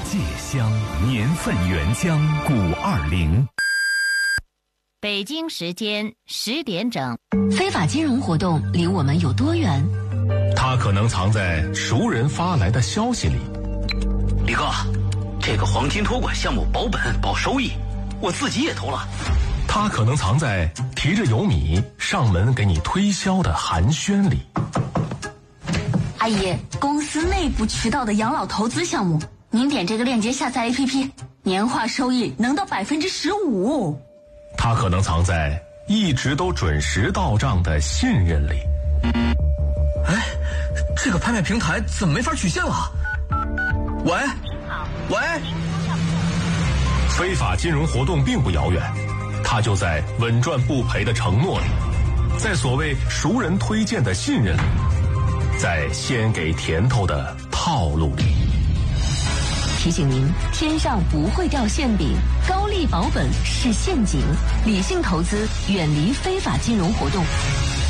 芥香，年份原浆520。 北京时间10点整。 非法金融活动离我们有多远？ 它可能藏在熟人发来的消息里。 李哥，这个黄金托管项目保本保收益，我自己也投了。 它可能藏在提着油米上门给你推销的寒暄里。 阿姨，公司内部渠道的养老投资项目，您点这个链接下载 APP， 年化收益能到15%。 它可能藏在一直都准时到账的信任里。 哎，这个拍卖平台怎么没法取现了？喂， 非法金融活动并不遥远，它就在稳赚不赔的承诺里，在所谓熟人推荐的信任里，在先给甜头的套路里。 提醒您，天上不会掉馅饼，高利保本是陷阱，理性投资，远离非法金融活动。